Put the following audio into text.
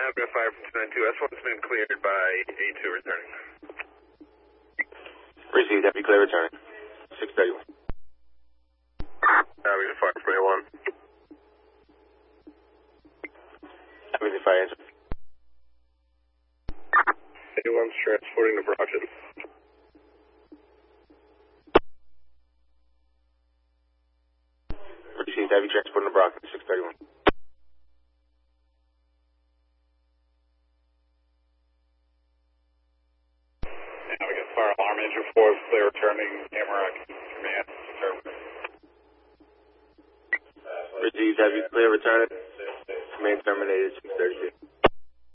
I've got 5 from 292. S1's been cleared by A2 returning. Received, Deputy clear returning. 631. We got 5 from A1. Everything fire engine. A1's transporting to Brockton. Received, heavy transport to Brockton, 631. Yeah, we got fire alarm engine 4, clear returning, Amarak command, determined. Received, heavy clear returning. Command terminated, 632.